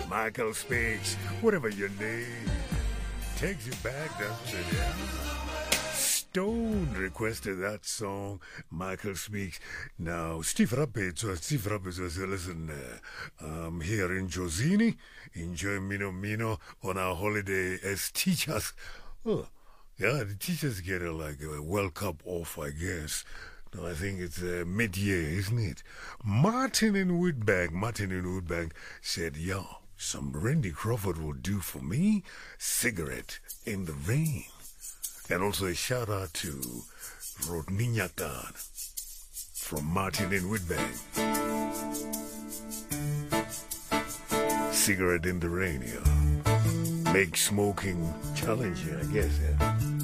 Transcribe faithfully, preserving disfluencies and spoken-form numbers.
Michael Speaks, whatever you need. Takes you back, doesn't it? Yeah. Stone requested that song, Michael Speaks. Now, Steve Rabbit, so Steve Rabbit was listen, uh, um, here in Josini, enjoy Mino Mino on our holiday as teachers. Oh, yeah, the teachers get a, like a World Cup off, I guess. No, I think it's uh, mid-year, isn't it? Martin in Woodbank, Martin in Woodbank said, yo, some Randy Crawford will do for me. Cigarette in the Rain. And also a shout out to Rodney Nyatan from Martin in Woodbank. Cigarette in the Rain, yeah. Make smoking challenging, I guess, yeah.